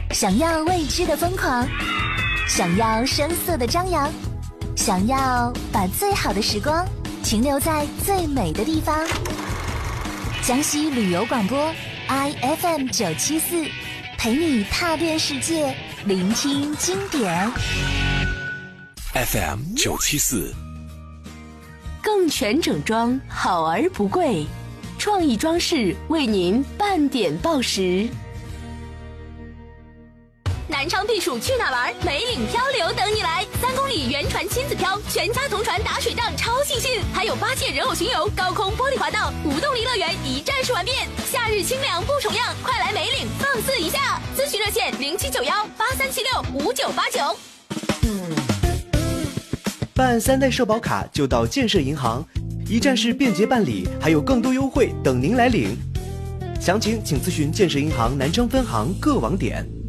想要未知的疯狂，想要声色的张扬，想要把最好的时光停留在最美的地方。江西旅游广播 IFM974，陪你踏遍世界，聆听经典。 FM974， 更全整装，好而不贵，创意装饰为您半点报时。南昌避暑去哪玩？梅岭漂流等你来！3公里原船亲子漂，全家同船打水仗，超尽兴！还有8届人偶巡游、高空玻璃滑道、无动力乐园一站式玩遍。夏日清凉不重样，快来梅岭放肆一下！咨询热线079183765989。 办3代社保卡就到建设银行，一站式便捷办理，还有更多优惠等您来领。详情请咨询建设银行南昌分行各网点。